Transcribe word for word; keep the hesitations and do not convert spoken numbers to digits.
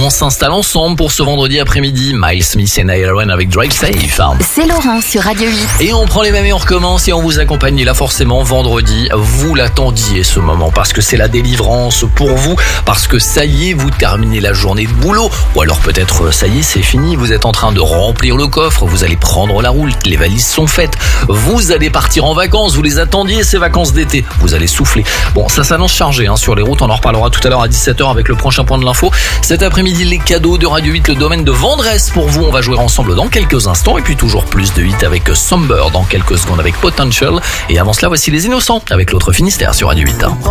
On s'installe ensemble pour ce vendredi après-midi. Miles Smith et Niall Horan avec Drive Safe. C'est Laurent sur Radio huit. Et on prend les mêmes et on recommence et on vous accompagne là forcément vendredi. Vous l'attendiez ce moment parce que c'est la délivrance pour vous, parce que ça y est, vous terminez la journée de boulot. Ou alors peut-être ça y est, c'est fini, vous êtes en train de remplir le coffre, vous allez prendre la route, les valises sont faites. Vous allez partir en vacances, vous les attendiez ces vacances d'été. Vous allez souffler. Bon, ça s'annonce chargé hein, sur les routes, on en reparlera tout à l'heure à dix-sept heures avec le prochain point de l'info. Cet après-midi, les cadeaux de Radio huit, le domaine de Vendresse pour vous. On va jouer ensemble dans quelques instants et puis toujours plus de hit avec Somber dans quelques secondes avec Potential. Et avant cela, voici les Innocents avec l'autre Finistère sur Radio huit.